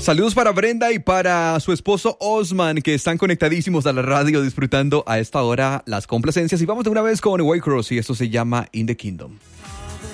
Saludos para Brenda y para su esposo Osman, que están conectadísimos a la radio disfrutando a esta hora las complacencias. Y vamos de una vez con White Cross y esto se llama In the Kingdom.